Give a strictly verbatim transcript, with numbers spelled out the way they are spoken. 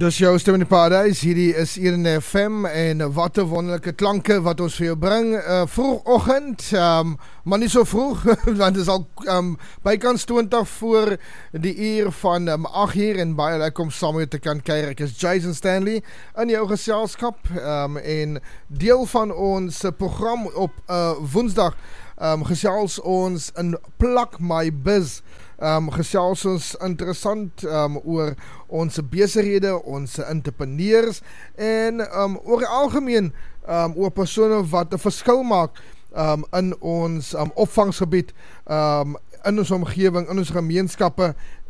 Dis jou stem in die paradijs, hierdie is hier in F M en wat 'n wonderlike klanke wat ons vir jou bring, uh, vroegoggend, um, maar nie so vroeg, want het is al um, bykans twintig voor die uur van um, agt uur en baie lekker om saam met te kan kyk. Ek is Jason Stanley in jou geselskap um, en deel van ons program op uh, woensdag um, gesels ons in Plak My Biz. Um, gesels ons interessant um, oor ons besighede, ons entrepreneurs en um, oor die algemeen um, oor persone wat 'n verskil maak um, in ons um, opvangsgebied, um, in ons omgewing, in ons gemeenskappe